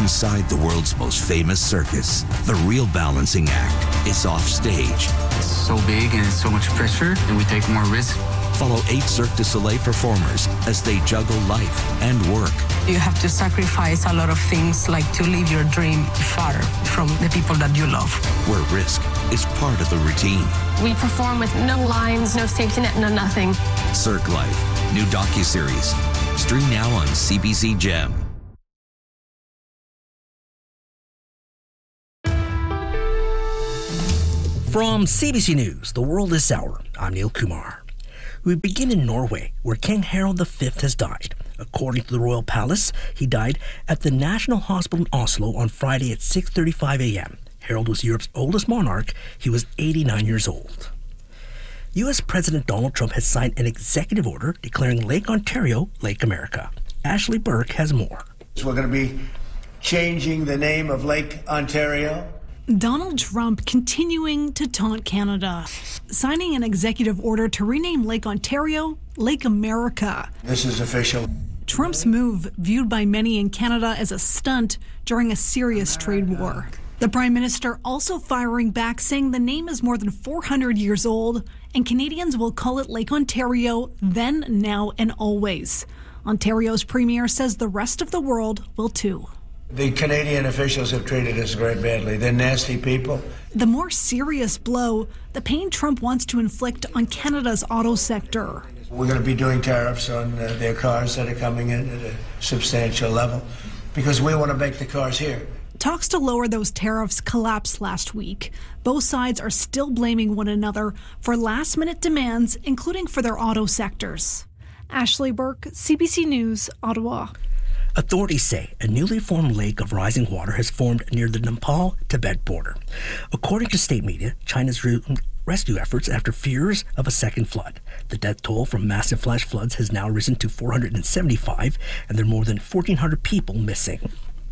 inside the world's most famous circus. The real balancing act is off stage. It's so big and it's so much pressure, and we take more risk. Follow 8 Cirque du Soleil performers as they juggle life and work. You have to sacrifice a lot of things, like to leave your dream far from the people that you love. Where risk is part of the routine. We perform with no lines, no safety net, no nothing. Cirque Life, new docuseries. Stream now on CBC Gem. From CBC News, The World This Hour, I'm Neil Kumar. We begin in Norway, where King Harald V has died. According to the Royal Palace, he died at the National Hospital in Oslo on Friday at 6:35 a.m. Harald was Europe's oldest monarch. He was 89 years old. U.S. President Donald Trump has signed an executive order declaring Lake Ontario Lake America. Ashley Burke has more. We're going to be changing the name of Lake Ontario. Donald Trump continuing to taunt Canada, signing an executive order to rename Lake Ontario Lake America. This is official. Trump's move viewed by many in Canada as a stunt during a serious trade war. The Prime Minister also firing back, saying the name is more than 400 years old and Canadians will call it Lake Ontario then, now, and always. Ontario's Premier says the rest of the world will too. The Canadian officials have treated us very badly. They're nasty people. The more serious blow, the pain Trump wants to inflict on Canada's auto sector. We're going to be doing tariffs on their cars that are coming in at a substantial level because we want to make the cars here. Talks to lower those tariffs collapsed last week. Both sides are still blaming one another for last-minute demands, including for their auto sectors. Ashley Burke, CBC News, Ottawa. Authorities say a newly formed lake of rising water has formed near the Nepal-Tibet border. According to state media, China's rescue efforts after fears of a second flood. The death toll from massive flash floods has now risen to 475, and there are more than 1,400 people missing.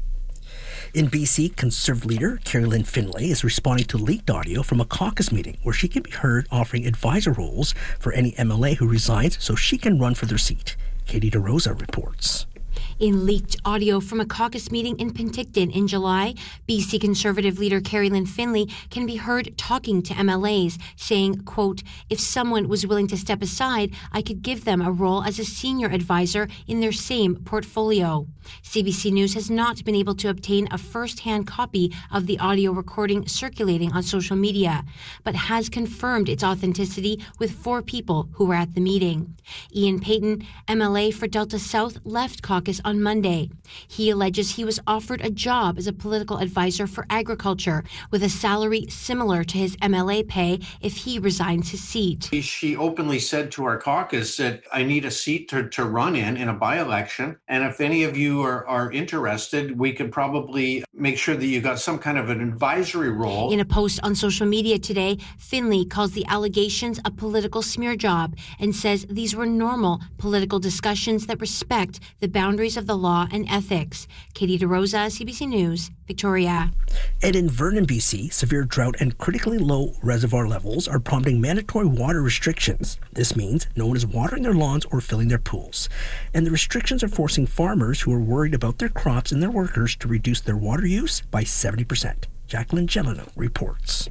In BC, Conservative leader Carrie-Lynne Finlay is responding to leaked audio from a caucus meeting where she can be heard offering advisor roles for any MLA who resigns so she can run for their seat. Katie DeRosa reports. In leaked audio from a caucus meeting in Penticton in July, BC Conservative leader Carrie-Lynne Finlay can be heard talking to MLAs, saying, quote, "If someone was willing to step aside, I could give them a role as a senior advisor in their same portfolio." CBC News has not been able to obtain a first-hand copy of the audio recording circulating on social media, but has confirmed its authenticity with 4 people who were at the meeting. Ian Payton, MLA for Delta South, left caucus on Monday. He alleges he was offered a job as a political advisor for agriculture with a salary similar to his MLA pay if he resigns his seat. She openly said to our caucus that I need a seat to run in a by-election, and if any of you are interested, we could probably make sure that you got some kind of an advisory role. In a post on social media today, Finlay calls the allegations a political smear job and says these were normal political discussions that respect the boundaries of the law and ethics. Katie DeRosa, CBC News, Victoria. And in Vernon, BC, severe drought and critically low reservoir levels are prompting mandatory water restrictions. This means no one is watering their lawns or filling their pools. And the restrictions are forcing farmers who are worried about their crops and their workers to reduce their water use by 70%. Jacqueline Gelano reports.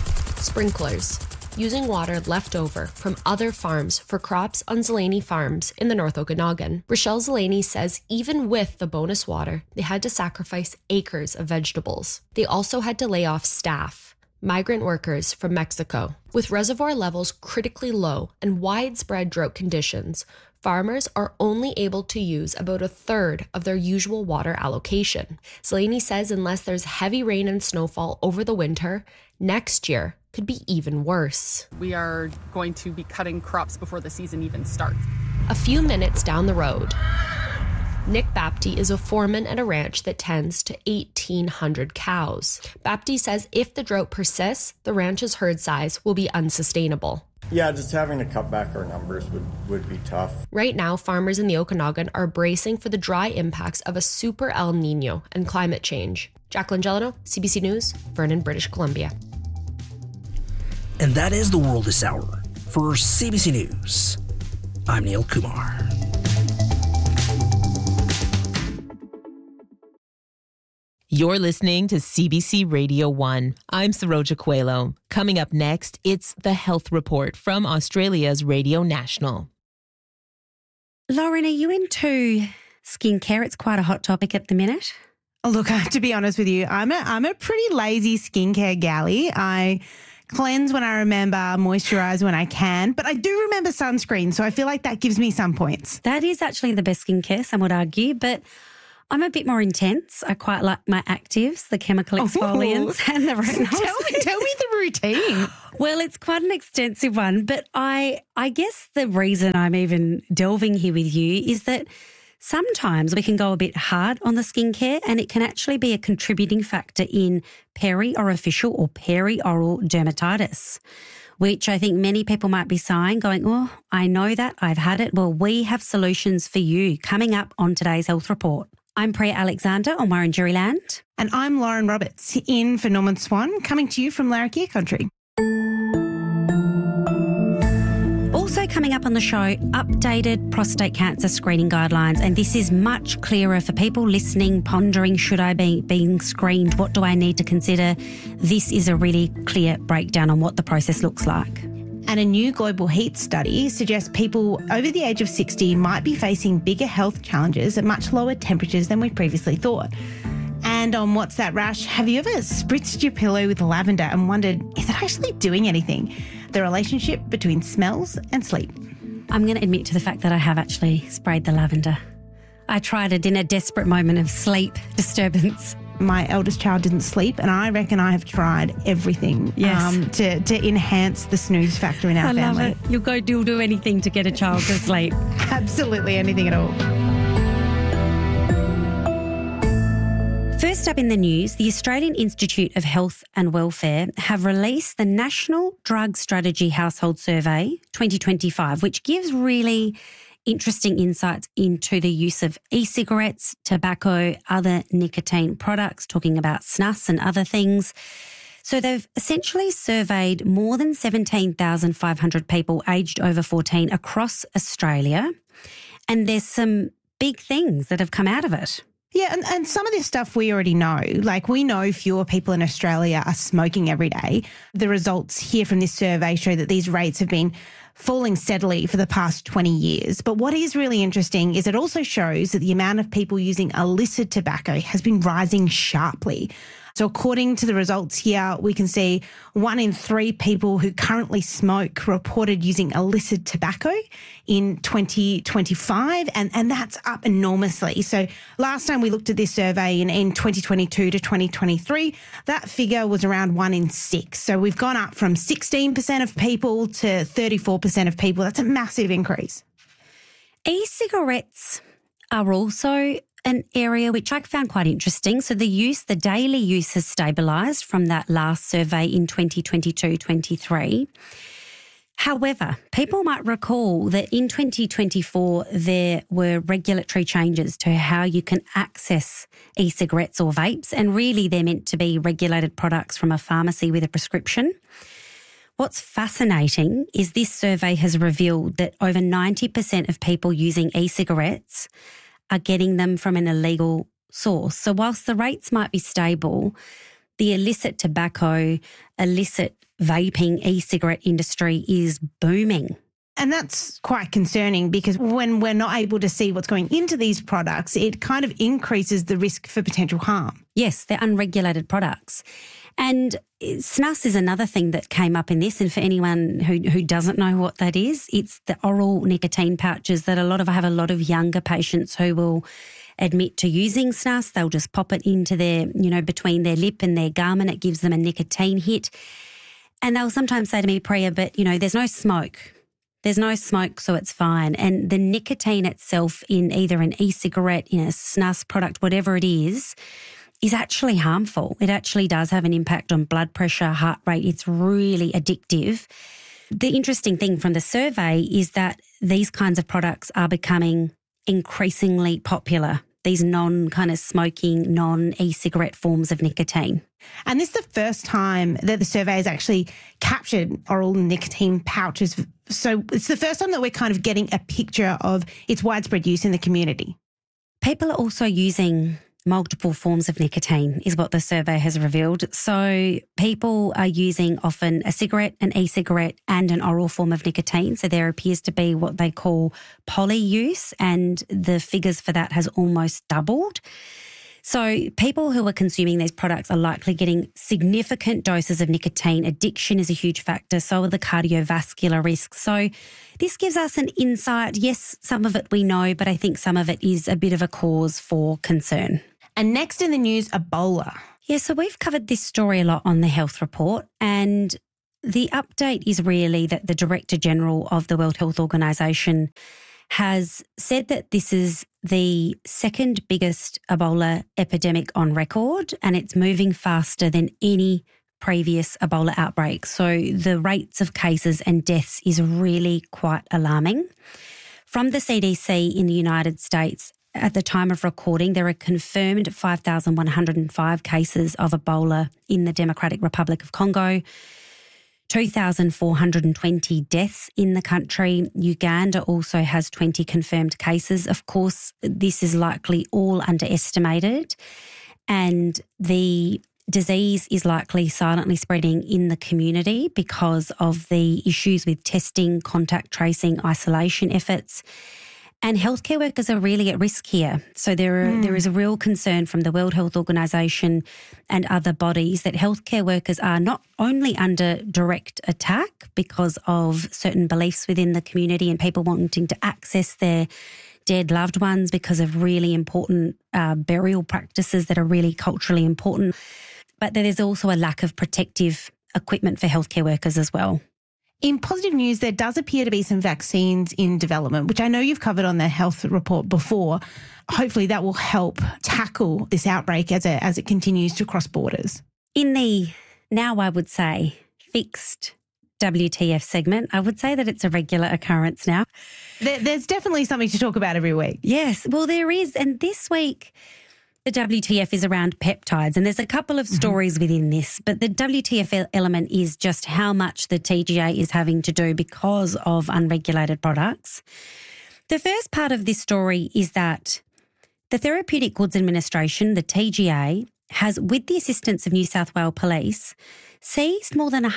Sprinklers. Using water left over from other farms for crops on Zeleny Farms in the North Okanagan. Rochelle Zeleny says even with the bonus water, they had to sacrifice acres of vegetables. They also had to lay off staff, migrant workers from Mexico. With reservoir levels critically low and widespread drought conditions, farmers are only able to use about a third of their usual water allocation. Zeleny says unless there's heavy rain and snowfall over the winter, next year could be even worse. We are going to be cutting crops before the season even starts. A few minutes down the road, Nick Bapty is a foreman at a ranch that tends to 1,800 cows. Bapty says if the drought persists, the ranch's herd size will be unsustainable. Yeah, just having to cut back our numbers would be tough. Right now, farmers in the Okanagan are bracing for the dry impacts of a super El Nino and climate change. Jacqueline Gelano, CBC News, Vernon, British Columbia. And that is The World This Hour. For CBC News, I'm Neil Kumar. You're listening to CBC Radio 1. I'm Saroja Coelho. Coming up next, it's The Health Report from Australia's Radio National. Lauren, are you into skincare? It's quite a hot topic at the minute. Look, I have to be honest with you, I'm a pretty lazy skincare galley. I cleanse when I remember, moisturise when I can, but I do remember sunscreen, so I feel like that gives me some points. That is actually the best skincare, some would argue, but I'm a bit more intense. I quite like my actives, the chemical exfoliants and the retinols. Tell me the routine. Well, it's quite an extensive one, but I guess the reason I'm even delving here with you is that sometimes we can go a bit hard on the skincare and it can actually be a contributing factor in peri-orificial or peri-oral dermatitis, which I think many people might be sighing, going, oh, I know that, I've had it. Well, we have solutions for you coming up on today's Health Report. I'm Priya Alexander on Wurundjeri Land. And I'm Lauren Roberts, in for Norman Swan, coming to you from Larrakia Country. Also coming up on the show, updated prostate cancer screening guidelines. And this is much clearer for people listening, pondering, should I be being screened? What do I need to consider? This is a really clear breakdown on what the process looks like. And a new global heat study suggests people over the age of 60 might be facing bigger health challenges at much lower temperatures than we previously thought. And on What's That Rash, have you ever spritzed your pillow with lavender and wondered, is it actually doing anything? The relationship between smells and sleep. I'm going to admit to the fact that I have actually sprayed the lavender. I tried it in a desperate moment of sleep disturbance. My eldest child didn't sleep, and I reckon I have tried everything to enhance the snooze factor in our family. I love it. You'll do anything to get a child to sleep. Absolutely anything at all. First up in the news, the Australian Institute of Health and Welfare have released the National Drug Strategy Household Survey 2025, which gives really interesting insights into the use of e-cigarettes, tobacco, other nicotine products, talking about snus and other things. So they've essentially surveyed more than 17,500 people aged over 14 across Australia. And there's some big things that have come out of it. Yeah, and some of this stuff we already know. Like, we know fewer people in Australia are smoking every day. The results here from this survey show that these rates have been falling steadily for the past 20 years. But what is really interesting is it also shows that the amount of people using illicit tobacco has been rising sharply. So according to the results here, we can see 1 in 3 people who currently smoke reported using illicit tobacco in 2025, and that's up enormously. So last time we looked at this survey in 2022 to 2023, that figure was around 1 in 6. So we've gone up from 16% of people to 34% of people. That's a massive increase. E-cigarettes are also an area which I found quite interesting. So the daily use has stabilised from that last survey in 2022-23. However, people might recall that in 2024, there were regulatory changes to how you can access e-cigarettes or vapes, and really they're meant to be regulated products from a pharmacy with a prescription. What's fascinating is this survey has revealed that over 90% of people using e-cigarettes are getting them from an illegal source. So whilst the rates might be stable, the illicit tobacco, illicit vaping, e-cigarette industry is booming. And that's quite concerning, because when we're not able to see what's going into these products, it kind of increases the risk for potential harm. Yes, they're unregulated products. And snus is another thing that came up in this. And for anyone who doesn't know what that is, it's the oral nicotine pouches that I have a lot of younger patients who will admit to using snus. They'll just pop it into their, between their lip and their gum, and it gives them a nicotine hit. And they'll sometimes say to me, Priya, but, there's no smoke. There's no smoke, so it's fine. And the nicotine itself in either an e-cigarette, in a snus product, whatever it is actually harmful. It actually does have an impact on blood pressure, heart rate. It's really addictive. The interesting thing from the survey is that these kinds of products are becoming increasingly popular, these non-smoking, non-e-cigarette forms of nicotine. And this is the first time that the survey has actually captured oral nicotine pouches. So it's the first time that we're kind of getting a picture of its widespread use in the community. People are also using multiple forms of nicotine is what the survey has revealed. So people are using often a cigarette, an e-cigarette and an oral form of nicotine. So there appears to be what they call poly use, and the figures for that has almost doubled. So people who are consuming these products are likely getting significant doses of nicotine. Addiction is a huge factor, so are the cardiovascular risks. So this gives us an insight. Yes, some of it we know, but I think some of it is a bit of a cause for concern. And next in the news, Ebola. Yeah, so we've covered this story a lot on the Health Report, and the update is really that the Director General of the World Health Organization has said that this is the second biggest Ebola epidemic on record, and it's moving faster than any previous Ebola outbreak. So the rates of cases and deaths is really quite alarming. From the CDC in the United States, at the time of recording, there are confirmed 5,105 cases of Ebola in the Democratic Republic of Congo, 2,420 deaths in the country. Uganda also has 20 confirmed cases. Of course, this is likely all underestimated, and the disease is likely silently spreading in the community because of the issues with testing, contact tracing, isolation efforts. And healthcare workers are really at risk here. So there is a real concern from the World Health Organization and other bodies that healthcare workers are not only under direct attack because of certain beliefs within the community and people wanting to access their dead loved ones because of really important burial practices that are really culturally important, but there's also a lack of protective equipment for healthcare workers as well. In positive news, there does appear to be some vaccines in development, which I know you've covered on the Health Report before. Hopefully that will help tackle this outbreak as it continues to cross borders. In the, now I would say, fixed WTF segment, I would say that it's a regular occurrence now. There's definitely something to talk about every week. Yes, well, there is. And this week, the WTF is around peptides, and there's a couple of stories within this, but the WTF element is just how much the TGA is having to do because of unregulated products. The first part of this story is that the Therapeutic Goods Administration, the TGA, has, with the assistance of New South Wales Police, seized more than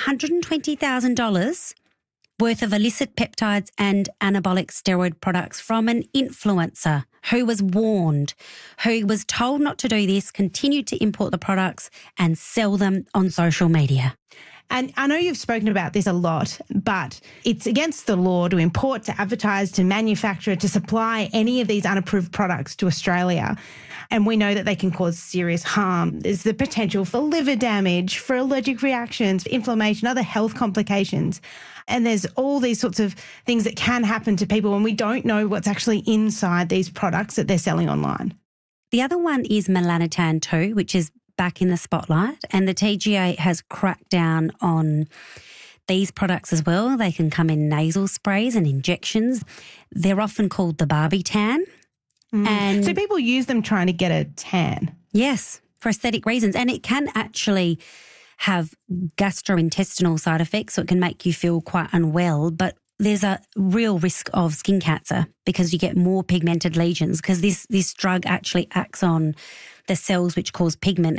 $120,000 worth of illicit peptides and anabolic steroid products from an influencer who was warned, who was told not to do this, continued to import the products and sell them on social media. And I know you've spoken about this a lot, but it's against the law to import, to advertise, to manufacture, to supply any of these unapproved products to Australia. And we know that they can cause serious harm. There's the potential for liver damage, for allergic reactions, for inflammation, other health complications. And there's all these sorts of things that can happen to people when we don't know what's actually inside these products that they're selling online. The other one is melanotan 2, which is back in the spotlight, and the TGA has cracked down on these products as well. They can come in nasal sprays and injections. They're often called the Barbie tan. And so people use them trying to get a tan? Yes, for aesthetic reasons. And it can actually have gastrointestinal side effects, so it can make you feel quite unwell, but there's a real risk of skin cancer because you get more pigmented lesions because this drug actually acts on the cells which cause pigment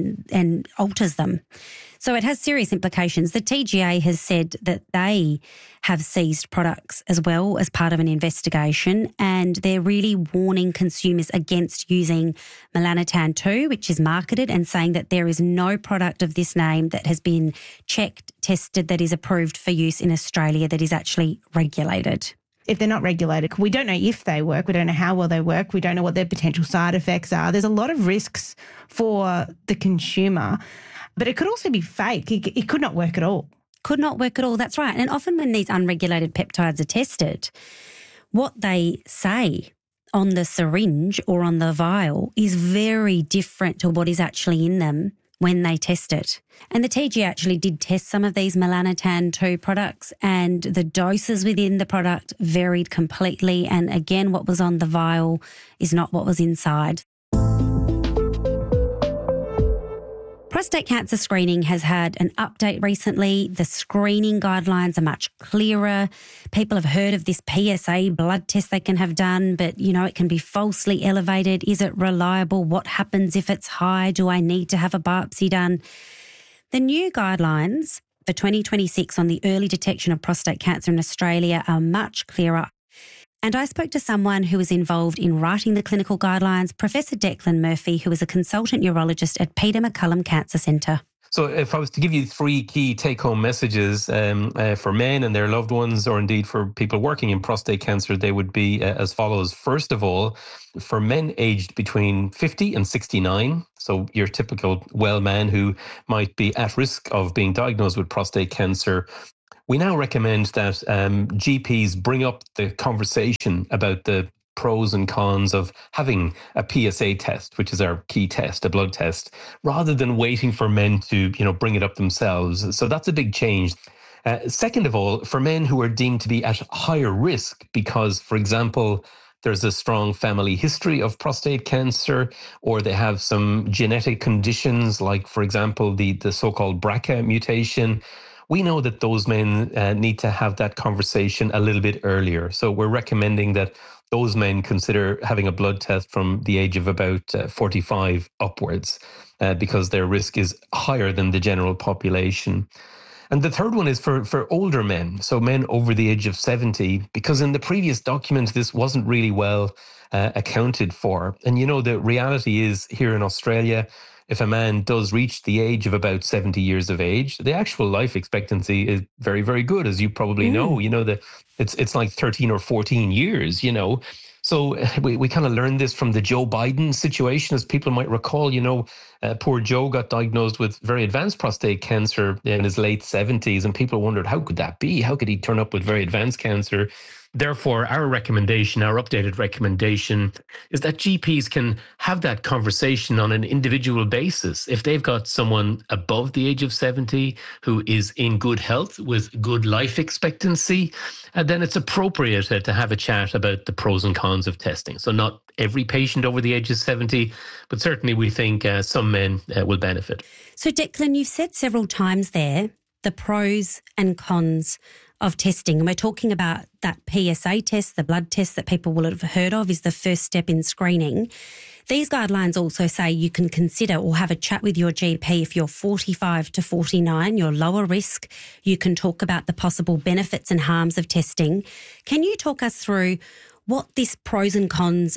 and alters them. So it has serious implications. The TGA has said that they have seized products as well as part of an investigation, and they're really warning consumers against using melanotan 2, which is marketed, and saying that there is no product of this name that has been checked, tested, that is approved for use in Australia that is actually regulated. If they're not regulated, we don't know if they work. We don't know how well they work. We don't know what their potential side effects are. There's a lot of risks for the consumer, but it could also be fake. It could not work at all. Could not work at all. That's right. And often when these unregulated peptides are tested, what they say on the syringe or on the vial is very different to what is actually in them when they test it. And the TGA actually did test some of these melanotan 2 products, and the doses within the product varied completely. And again, what was on the vial is not what was inside. Prostate cancer screening has had an update recently. The screening guidelines are much clearer. People have heard of this PSA blood test they can have done, but, it can be falsely elevated. Is it reliable? What happens if it's high? Do I need to have a biopsy done? The new guidelines for 2026 on the early detection of prostate cancer in Australia are much clearer. And I spoke to someone who was involved in writing the clinical guidelines, Professor Declan Murphy, who is a consultant urologist at Peter MacCallum Cancer Centre. So if I was to give you 3 key take-home messages for men and their loved ones, or indeed for people working in prostate cancer, they would be as follows. First of all, for men aged between 50 and 69, so your typical well man who might be at risk of being diagnosed with prostate cancer, we now recommend that GPs bring up the conversation about the pros and cons of having a PSA test, which is our key test, a blood test, rather than waiting for men to, bring it up themselves. So that's a big change. Second of all, for men who are deemed to be at higher risk because, for example, there's a strong family history of prostate cancer, or they have some genetic conditions like, for example, the so-called BRCA mutation, we know that those men need to have that conversation a little bit earlier. So we're recommending that those men consider having a blood test from the age of about 45 upwards, because their risk is higher than the general population. And the third one is for older men, so men over the age of 70, because in the previous document, this wasn't really well accounted for. And the reality is here in Australia, if a man does reach the age of about 70 years of age, the actual life expectancy is very, very good, as you probably know. It's like 13 or 14 years, So we kind of learned this from the Joe Biden situation, as people might recall. Poor Joe got diagnosed with very advanced prostate cancer in his late 70s, and people wondered, how could that be? How could he turn up with very advanced cancer? Therefore, our updated recommendation, is that GPs can have that conversation on an individual basis. If they've got someone above the age of 70 who is in good health with good life expectancy, then it's appropriate to have a chat about the pros and cons of testing. So not every patient over the age of 70, but certainly we think some men will benefit. So Declan, you've said several times there the pros and cons of testing. And we're talking about that PSA test, the blood test that people will have heard of is the first step in screening. These guidelines also say you can consider or have a chat with your GP if you're 45 to 49, you're lower risk. You can talk about the possible benefits and harms of testing. Can you talk us through what this pros and cons,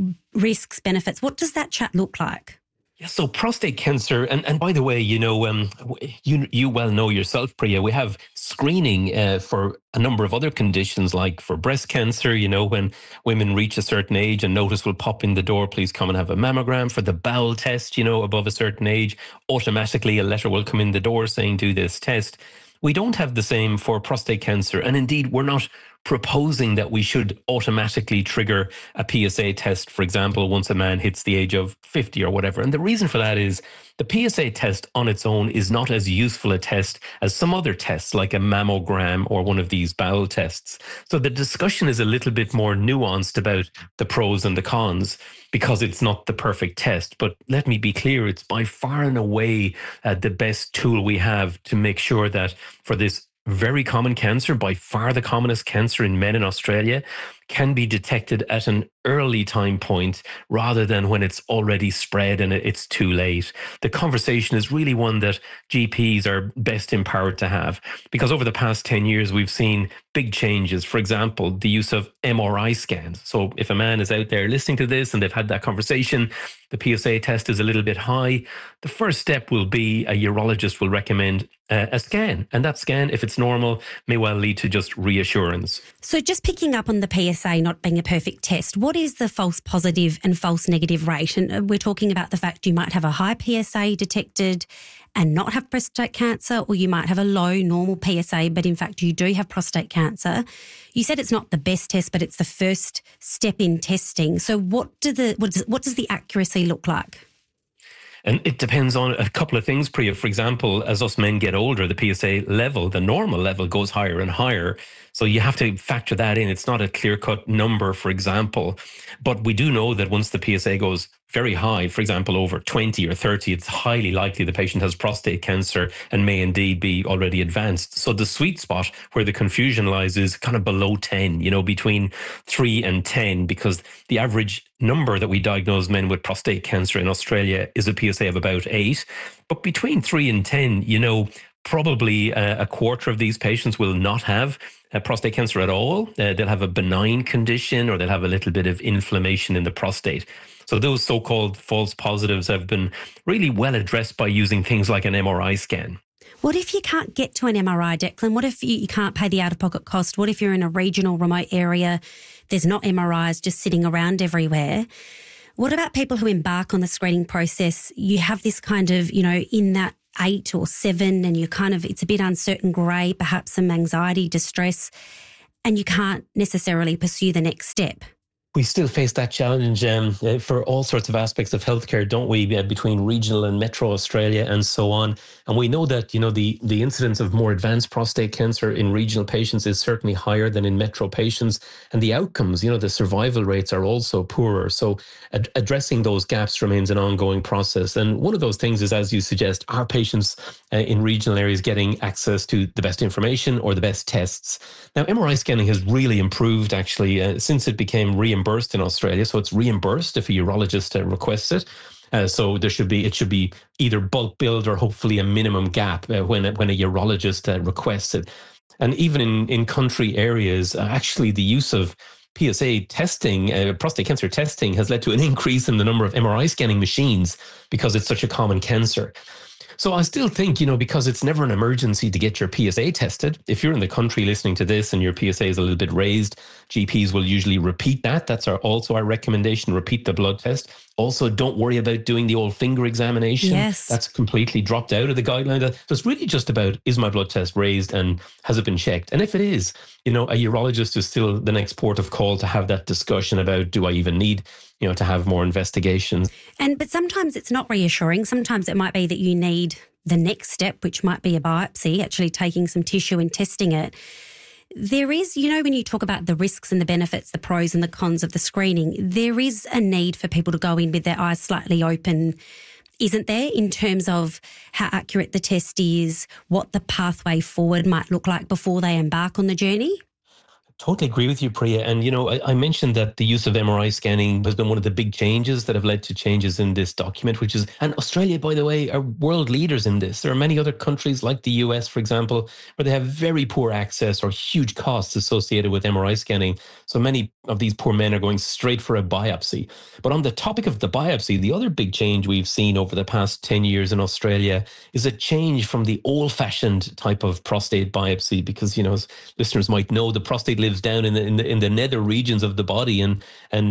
risks, benefits, what does that chat look like? Yeah, so prostate cancer, and by the way, you well know yourself, Priya, we have screening for a number of other conditions, like for breast cancer, when women reach a certain age, a notice will pop in the door, please come and have a mammogram. For the bowel test, above a certain age, automatically a letter will come in the door saying do this test. We don't have the same for prostate cancer, and indeed we're not proposing that we should automatically trigger a PSA test, for example, once a man hits the age of 50 or whatever. And the reason for that is the PSA test on its own is not as useful a test as some other tests like a mammogram or one of these bowel tests. So the discussion is a little bit more nuanced about the pros and the cons because it's not the perfect test. But let me be clear, it's by far and away the best tool we have to make sure that for this very common cancer, by far the commonest cancer in men in Australia, can be detected at an early time point rather than when it's already spread and it's too late. The conversation is really one that GPs are best empowered to have, because over the past 10 years, we've seen big changes. For example, the use of MRI scans. So if a man is out there listening to this and they've had that conversation, the PSA test is a little bit high, the first step will be a urologist will recommend a scan. And that scan, if it's normal, may well lead to just reassurance. So just picking up on the PSA not being a perfect test, what is the false positive and false negative rate? And we're talking about the fact you might have a high PSA detected and not have prostate cancer, or you might have a low normal PSA, but in fact you do have prostate cancer. You said it's not the best test, but it's the first step in testing. So what does the accuracy look like? And it depends on a couple of things, Priya. For example, as us men get older, the PSA level, the normal level, goes higher and higher. So you have to factor that in. It's not a clear-cut number, for example. But we do know that once the PSA goes very high, for example, over 20 or 30, it's highly likely the patient has prostate cancer and may indeed be already advanced. So the sweet spot where the confusion lies is kind of below 10, between 3 and 10, because the average number that we diagnose men with prostate cancer in Australia is a PSA of about 8. But between 3 and 10, probably a quarter of these patients will not have prostate cancer at all. They'll have a benign condition, or they'll have a little bit of inflammation in the prostate. So those so-called false positives have been really well addressed by using things like an MRI scan. What if you can't get to an MRI, Declan? What if you can't pay the out-of-pocket cost? What if you're in a regional remote area, there's not MRIs just sitting around everywhere? What about people who embark on the screening process? You have this kind of, in that 8 or 7, and it's a bit uncertain grey, perhaps some anxiety, distress, and you can't necessarily pursue the next step. We still face that challenge for all sorts of aspects of healthcare, don't we, between regional and metro Australia and so on. And we know that, the incidence of more advanced prostate cancer in regional patients is certainly higher than in metro patients. And the outcomes, the survival rates are also poorer. So addressing those gaps remains an ongoing process. And one of those things is, as you suggest, are patients in regional areas getting access to the best information or the best tests? Now, MRI scanning has really improved, actually, since it became reimbursed in Australia. So it's reimbursed if a urologist requests it. So it should be either bulk billed or hopefully a minimum gap when a urologist requests it. And even in country areas, actually the use of PSA testing, prostate cancer testing, has led to an increase in the number of MRI scanning machines because it's such a common cancer. So I still think, because it's never an emergency to get your PSA tested. If you're in the country listening to this and your PSA is a little bit raised, GPs will usually repeat that. That's also our recommendation, repeat the blood test. Also, don't worry about doing the old finger examination. Yes. That's completely dropped out of the guideline. So it's really just about, is my blood test raised and has it been checked? And if it is, a urologist is still the next port of call to have that discussion about, do I even need to have more investigations? But sometimes it's not reassuring. Sometimes it might be that you need the next step, which might be a biopsy, actually taking some tissue and testing it. There is, when you talk about the risks and the benefits, the pros and the cons of the screening, there is a need for people to go in with their eyes slightly open, isn't there, in terms of how accurate the test is, what the pathway forward might look like before they embark on the journey? Totally agree with you, Priya. And, I mentioned that the use of MRI scanning has been one of the big changes that have led to changes in this document, and Australia, by the way, are world leaders in this. There are many other countries like the US, for example, where they have very poor access or huge costs associated with MRI scanning. So many of these poor men are going straight for a biopsy. But on the topic of the biopsy, the other big change we've seen over the past 10 years in Australia is a change from the old-fashioned type of prostate biopsy, because, as listeners might know, the prostate lives down in the nether regions of the body, and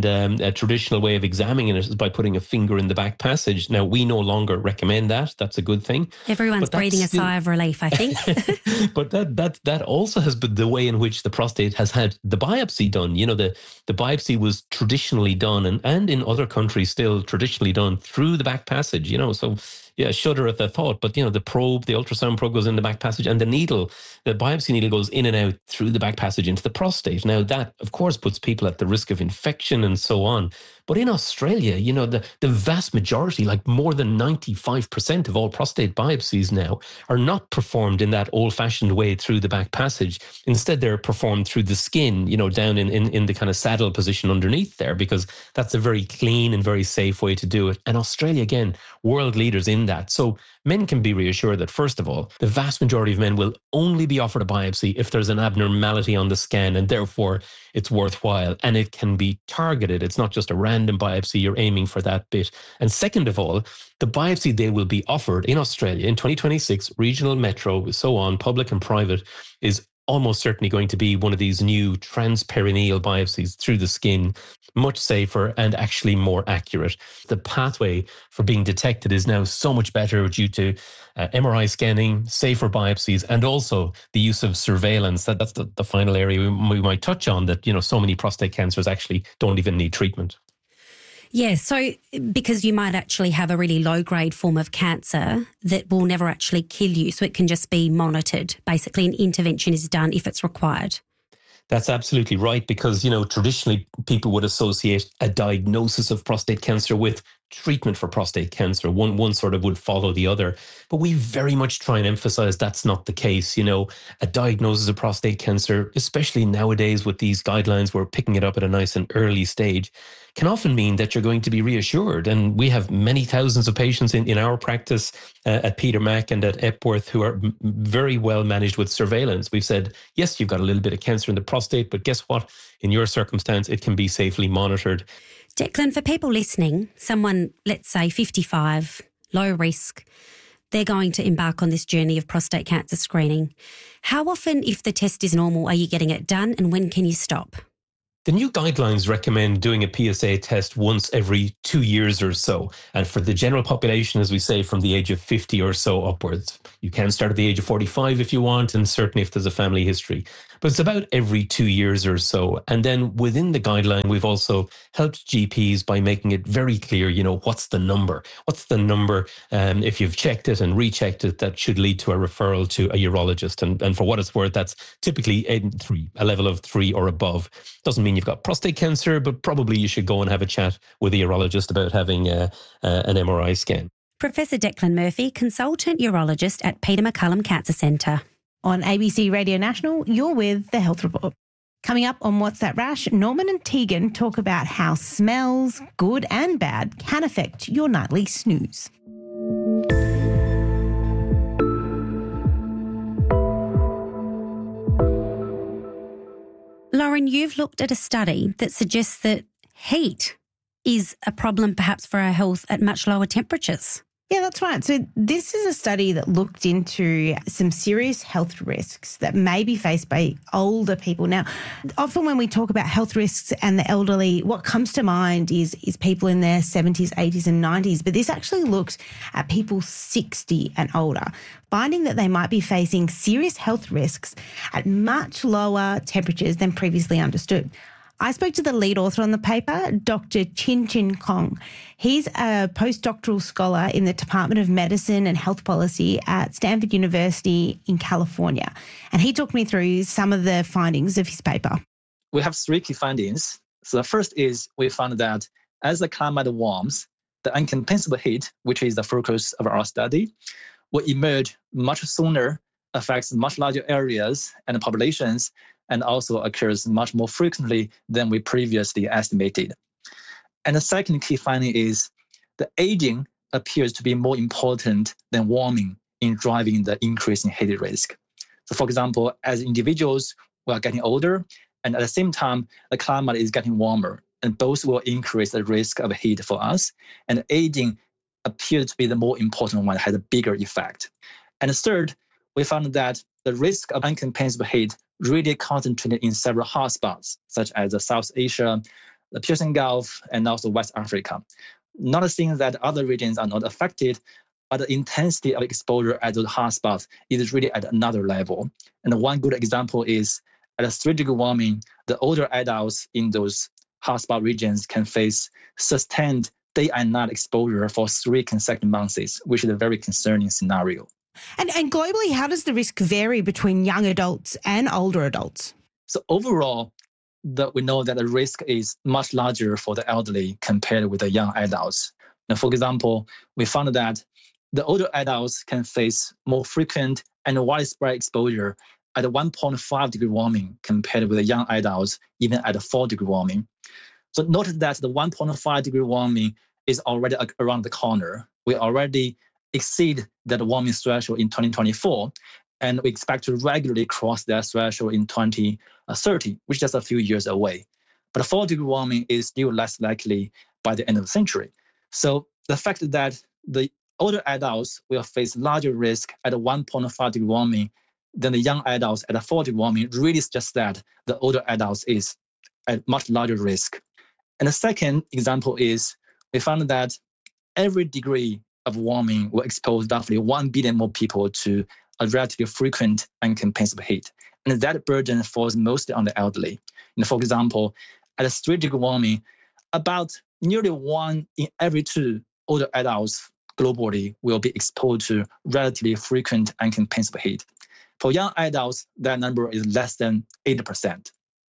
a traditional way of examining it is by putting a finger in the back passage. Now, we no longer recommend that. That's a good thing. Everyone's breathing a sigh of relief, I think. But that also has been the way in which the prostate has had the biopsy done. The biopsy was traditionally done, and in other countries still traditionally done through the back passage. So yeah, shudder at the thought. But, the ultrasound probe goes in the back passage, and the biopsy needle goes in and out through the back passage into the prostate. Now, that, of course, puts people at the risk of infection and so on. But in Australia, the vast majority, like more than 95% of all prostate biopsies now, are not performed in that old-fashioned way through the back passage. Instead, they're performed through the skin, down in the kind of saddle position underneath there, because that's a very clean and very safe way to do it. And Australia, again, world leaders in that. So men can be reassured that, first of all, the vast majority of men will only be offered a biopsy if there's an abnormality on the scan, and therefore it's worthwhile, and it can be targeted. It's not just a random biopsy. You're aiming for that bit. And second of all, the biopsy they will be offered in Australia in 2026, regional, metro, so on, public and private, is almost certainly going to be one of these new transperineal biopsies through the skin, much safer and actually more accurate. The pathway for being detected is now so much better due to MRI scanning, safer biopsies, and also the use of surveillance. That's the final area we might touch on, that, so many prostate cancers actually don't even need treatment. Yeah, so because you might actually have a really low-grade form of cancer that will never actually kill you, so it can just be monitored. Basically, an intervention is done if it's required. That's absolutely right, because, traditionally people would associate a diagnosis of prostate cancer with treatment for prostate cancer. One sort of would follow the other. But we very much try and emphasize that's not the case. A diagnosis of prostate cancer, especially nowadays with these guidelines, we're picking it up at a nice and early stage, can often mean that you're going to be reassured. And we have many thousands of patients in our practice at Peter Mac and at Epworth who are very well managed with surveillance. We've said, yes, you've got a little bit of cancer in the prostate, but guess what? In your circumstance, it can be safely monitored. Declan, for people listening, someone, let's say 55, low risk, they're going to embark on this journey of prostate cancer screening. How often, if the test is normal, are you getting it done, and when can you stop? The new guidelines recommend doing a PSA test once every 2 years or so. And for the general population, as we say, from the age of 50 or so upwards. You can start at the age of 45 if you want, and certainly if there's a family history. But it's about every 2 years or so. And then within the guideline, we've also helped GPs by making it very clear, what's the number? What's the number, if you've checked it and rechecked it, that should lead to a referral to a urologist. And for what it's worth, that's typically a level of 3 or above. Doesn't mean you've got prostate cancer, but probably you should go and have a chat with a urologist about having an MRI scan. Professor Declan Murphy, consultant urologist at Peter MacCallum Cancer Centre. On ABC Radio National, you're with The Health Report. Coming up on What's That Rash, Norman and Tegan talk about how smells, good and bad, can affect your nightly snooze. Lauren, you've looked at a study that suggests that heat is a problem perhaps for our health at much lower temperatures. Yeah, that's right. So this is a study that looked into some serious health risks that may be faced by older people. Now, often when we talk about health risks and the elderly, what comes to mind is people in their 70s, 80s and 90s. But this actually looked at people 60 and older, finding that they might be facing serious health risks at much lower temperatures than previously understood. I spoke to the lead author on the paper, Dr. Chin Kong. He's a postdoctoral scholar in the Department of Medicine and Health Policy at Stanford University in California. And he took me through some of the findings of his paper. We have 3 key findings. So the first is we found that as the climate warms, the uncompensable heat, which is the focus of our study, will emerge much sooner, affects much larger areas and populations, and also occurs much more frequently than we previously estimated. And the second key finding is the aging appears to be more important than warming in driving the increase in heat risk. So for example, as individuals, we are getting older, and at the same time, the climate is getting warmer, and both will increase the risk of heat for us. And aging appears to be the more important one, has a bigger effect. And third, we found that the risk of uncompensable heat really concentrated in several hotspots, such as South Asia, the Persian Gulf, and also West Africa. Not saying that other regions are not affected, but the intensity of exposure at those hotspots is really at another level. And one good example is at a 3-degree warming, the older adults in those hotspot regions can face sustained day and night exposure for 3 consecutive months, which is a very concerning scenario. And globally, how does the risk vary between young adults and older adults? So overall, we know that the risk is much larger for the elderly compared with the young adults. Now, for example, we found that the older adults can face more frequent and widespread exposure at a 1.5-degree warming compared with the young adults, even at a 4-degree warming. So note that the 1.5-degree warming is already around the corner. We already exceed that warming threshold in 2024, and we expect to regularly cross that threshold in 2030, which is just a few years away. But 4-degree warming is still less likely by the end of the century. So the fact that the older adults will face larger risk at a 1.5-degree warming than the young adults at a 4-degree warming really suggests that the older adults is at much larger risk. And the second example is we found that every degree of warming will expose roughly 1 billion more people to a relatively frequent uncompensable heat. And that burden falls mostly on the elderly. And for example, at a 3-degree warming, about nearly 1 in every 2 older adults globally will be exposed to relatively frequent uncompensable heat. For young adults, that number is less than 80%.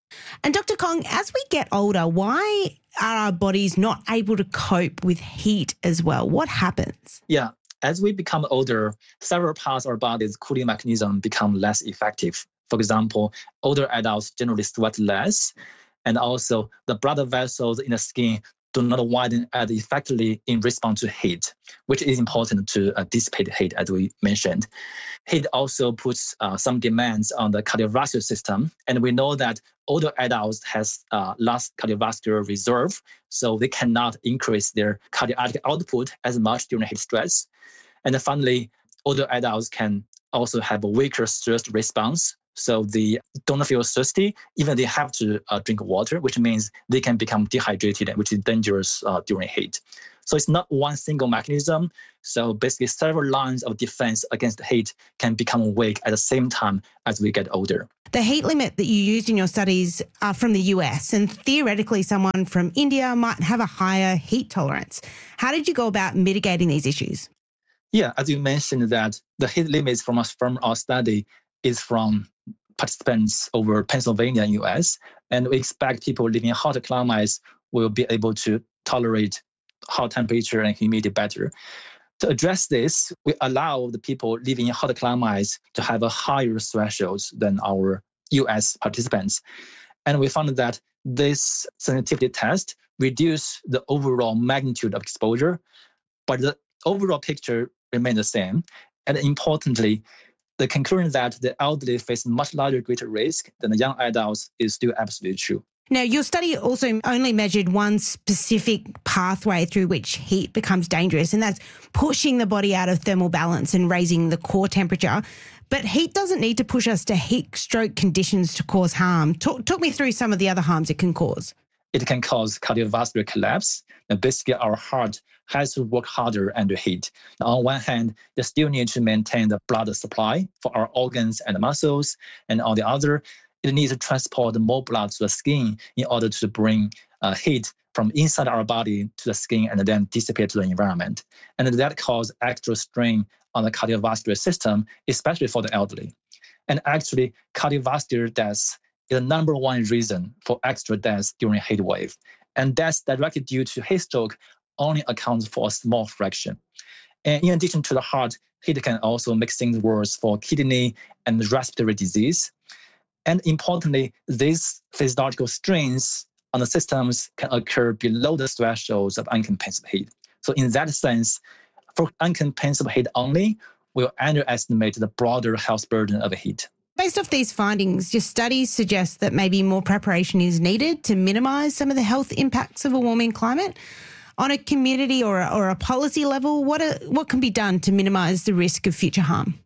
And Dr. Kong, as we get older, why are our bodies not able to cope with heat as well? What happens? Yeah, as we become older, several parts of our body's cooling mechanism become less effective. For example, older adults generally sweat less, and also the blood vessels in the skin do not widen as effectively in response to heat, which is important to dissipate heat, as we mentioned. Heat also puts some demands on the cardiovascular system, and we know that older adults has less cardiovascular reserve, so they cannot increase their cardiac output as much during heat stress. And finally, older adults can also have a weaker thirst response, so they don't feel thirsty, even they have to drink water, which means they can become dehydrated, which is dangerous during heat. So it's not one single mechanism. So basically several lines of defense against heat can become weak at the same time as we get older. The heat limit that you used in your studies are from the US, and theoretically someone from India might have a higher heat tolerance. How did you go about mitigating these issues? Yeah, as you mentioned that the heat limits from our study is from participants over Pennsylvania and US, and we expect people living in hotter climates will be able to tolerate hot temperature and humidity better. To address this, we allow the people living in hotter climates to have a higher threshold than our US participants. And we found that this sensitivity test reduced the overall magnitude of exposure, but the overall picture remained the same. And importantly, the conclusion that the elderly face much greater risk than the young adults is still absolutely true. Now, your study also only measured one specific pathway through which heat becomes dangerous, and that's pushing the body out of thermal balance and raising the core temperature. But heat doesn't need to push us to heat stroke conditions to cause harm. Talk me through some of the other harms it can cause. It can cause cardiovascular collapse. And basically, our heart has to work harder under heat. Now, on one hand, they still need to maintain the blood supply for our organs and muscles. And on the other, it needs to transport more blood to the skin in order to bring heat from inside our body to the skin and then dissipate to the environment. And that causes extra strain on the cardiovascular system, especially for the elderly. And actually, cardiovascular deaths is the number one reason for extra deaths during heat wave. And deaths directly due to heat stroke only accounts for a small fraction. And in addition to the heart, heat can also make things worse for kidney and respiratory disease. And importantly, these physiological strains on the systems can occur below the thresholds of uncompensable heat. So in that sense, for uncompensable heat only, we'll underestimate the broader health burden of heat. Based off these findings, your studies suggest that maybe more preparation is needed to minimise some of the health impacts of a warming climate. On a community or a policy level, what can be done to minimise the risk of future harm?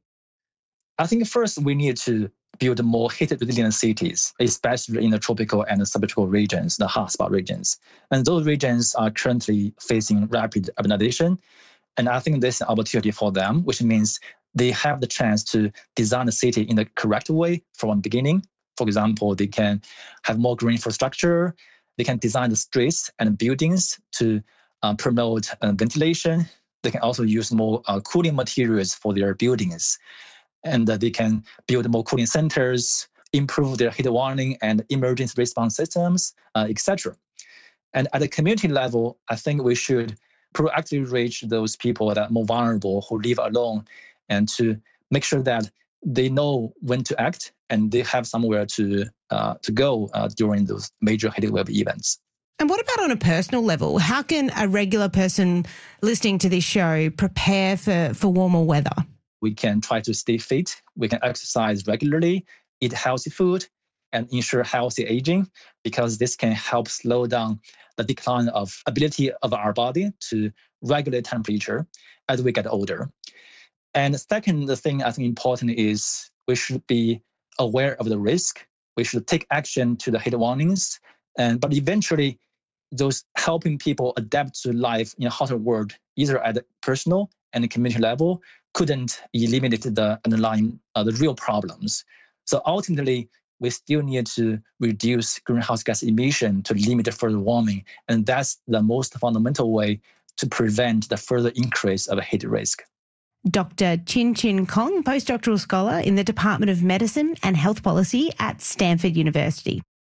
I think first we need to build more heat-resilient cities, especially in the tropical and subtropical regions, the hotspot regions. And those regions are currently facing rapid urbanization. And I think there's an opportunity for them, which means they have the chance to design a city in the correct way from the beginning. For example, they can have more green infrastructure. They can design the streets and buildings to promote ventilation. They can also use more cooling materials for their buildings. And they can build more cooling centers, improve their heat warning and emergency response systems, etc. And at the community level, I think we should proactively reach those people that are more vulnerable who live alone, and to make sure that they know when to act and they have somewhere to go during those major heat wave events. And what about on a personal level? How can a regular person listening to this show prepare for warmer weather? We can try to stay fit. We can exercise regularly, eat healthy food, and ensure healthy aging, because this can help slow down the decline of ability of our body to regulate temperature as we get older. And the second thing I think important is we should be aware of the risk. We should take action to the heat warnings, but eventually those helping people adapt to life in a hotter world, either at the personal and the community level, couldn't eliminate the underlying, the real problems. So ultimately, we still need to reduce greenhouse gas emission to limit further warming. And that's the most fundamental way to prevent the further increase of heat risk. Dr. Chin Kong, postdoctoral scholar in the Department of Medicine and Health Policy at Stanford University.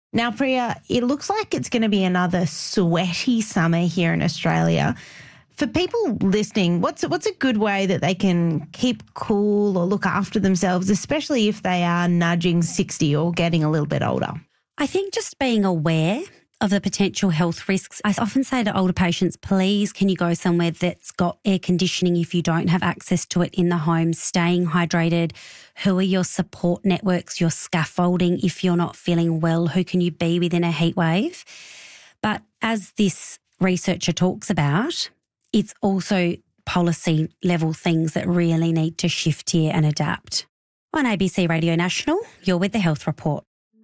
Now, Priya, it looks like it's going to be another sweaty summer here in Australia. For people listening, what's a good way that they can keep cool or look after themselves, especially if they are nudging 60 or getting a little bit older? I think just being aware of the potential health risks. I often say to older patients, please, can you go somewhere that's got air conditioning if you don't have access to it in the home, staying hydrated. Who are your support networks, your scaffolding if you're not feeling well? Who can you be within a heat wave? But as this researcher talks about, it's also policy level things that really need to shift here and adapt. On ABC Radio National, you're with the Health Report.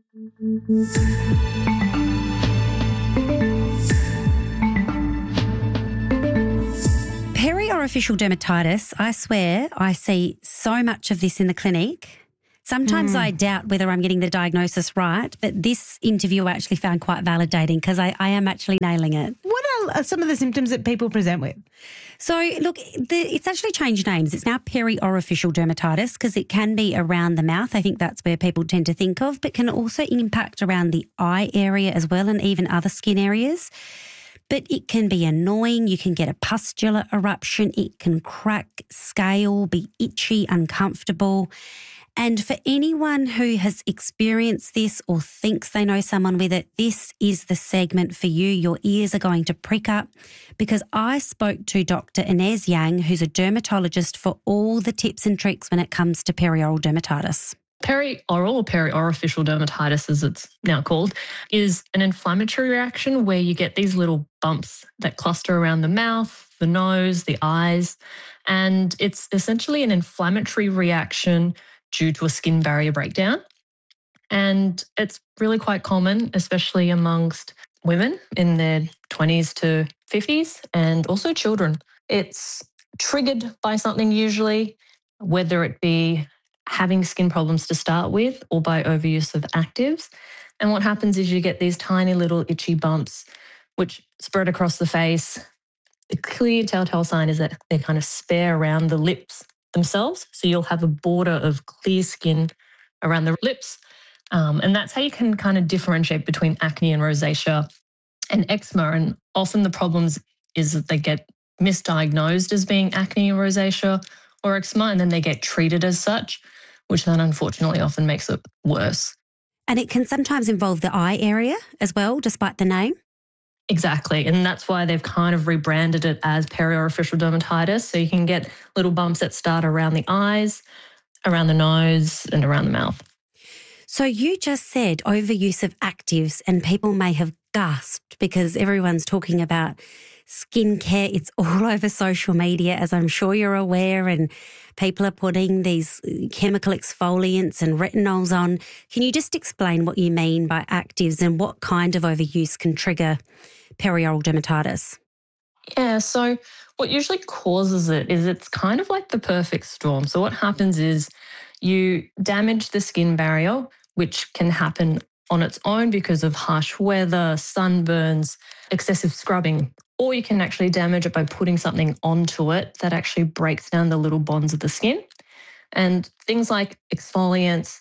Peri-orificial dermatitis, I swear I see so much of this in the clinic. Sometimes I doubt whether I'm getting the diagnosis right, but this interview I actually found quite validating because I am actually nailing it. What are some of the symptoms that people present with? So, look, it's actually changed names. It's now peri-orificial dermatitis because it can be around the mouth. I think that's where people tend to think of, but can also impact around the eye area as well and even other skin areas. But it can be annoying. You can get a pustular eruption. It can crack, scale, be itchy, uncomfortable. And for anyone who has experienced this or thinks they know someone with it, this is the segment for you. Your ears are going to prick up because I spoke to Dr. Inez Yang, who's a dermatologist, for all the tips and tricks when it comes to perioral dermatitis. Perioral or peri-orificial dermatitis, as it's now called, is an inflammatory reaction where you get these little bumps that cluster around the mouth, the nose, the eyes, and it's essentially an inflammatory reaction due to a skin barrier breakdown. And it's really quite common, especially amongst women in their 20s to 50s and also children. It's triggered by something usually, whether it be having skin problems to start with or by overuse of actives. And what happens is you get these tiny little itchy bumps which spread across the face. The clear telltale sign is that they kind of spare around the lips themselves. So you'll have a border of clear skin around the lips. And that's how you can kind of differentiate between acne and rosacea and eczema. And often the problems is that they get misdiagnosed as being acne or rosacea or eczema, and then they get treated as such, which then unfortunately often makes it worse. And it can sometimes involve the eye area as well, despite the name? Exactly. And that's why they've kind of rebranded it as peri-orificial dermatitis. So you can get little bumps that start around the eyes, around the nose, and around the mouth. So you just said overuse of actives, and people may have gasped because everyone's talking about skincare. It's all over social media, as I'm sure you're aware, and people are putting these chemical exfoliants and retinols on. Can you just explain what you mean by actives and what kind of overuse can trigger perioral dermatitis? Yeah, so what usually causes it is it's kind of like the perfect storm. So what happens is you damage the skin barrier, which can happen on its own because of harsh weather, sunburns, excessive scrubbing, or you can actually damage it by putting something onto it that actually breaks down the little bonds of the skin. And things like exfoliants,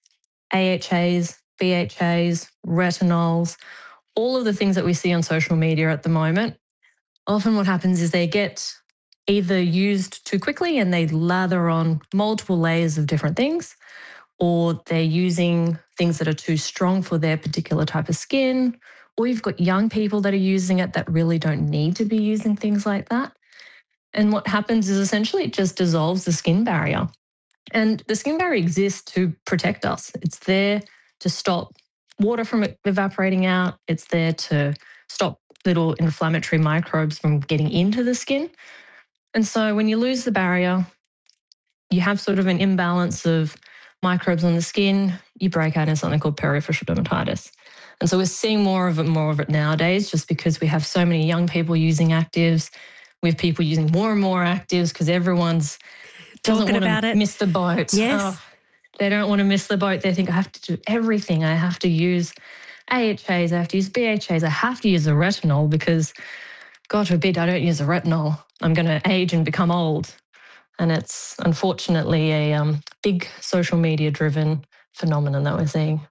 AHAs, BHAs, retinols, all of the things that we see on social media at the moment, often what happens is they get either used too quickly and they lather on multiple layers of different things, or they're using things that are too strong for their particular type of skin, or you've got young people that are using it that really don't need to be using things like that. And what happens is essentially it just dissolves the skin barrier. And the skin barrier exists to protect us. It's there to stop water from evaporating out. It's there to stop little inflammatory microbes from getting into the skin. And so when you lose the barrier, you have sort of an imbalance of microbes on the skin, you break out in something called peri-orificial dermatitis. And so we're seeing more of it nowadays just because we have so many young people using actives. We have people using more and more actives because everyone's doesn't want to miss the boat. Yes. Oh, they don't want to miss the boat. They think, I have to do everything. I have to use AHAs, I have to use BHAs, I have to use a retinol because, God forbid, I don't use a retinol, I'm going to age and become old. And it's unfortunately a big social media-driven phenomenon that we're seeing.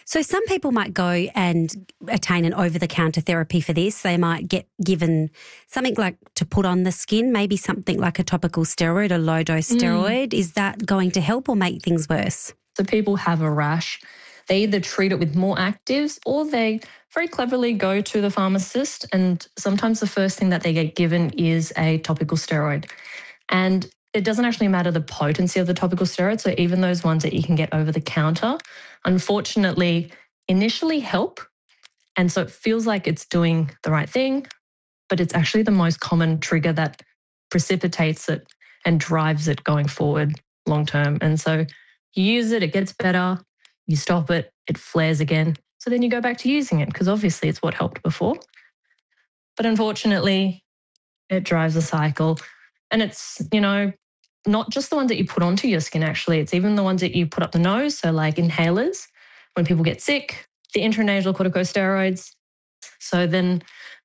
So some people might go and attain an over-the-counter therapy for this. They might get given something like to put on the skin, maybe something like a topical steroid or low-dose steroid. Is that going to help or make things worse? So people have a rash. They either treat it with more actives or they very cleverly go to the pharmacist, and sometimes the first thing that they get given is a topical steroid. And it doesn't actually matter the potency of the topical steroid. So even those ones that you can get over the counter, unfortunately, initially help. And so it feels like it's doing the right thing, but it's actually the most common trigger that precipitates it and drives it going forward long term. And so you use it, it gets better, you stop it, it flares again. So then you go back to using it because obviously it's what helped before. But unfortunately, it drives a cycle. And it's, not just the ones that you put onto your skin, actually. It's even the ones that you put up the nose, so like inhalers. When people get sick, the intranasal corticosteroids. So then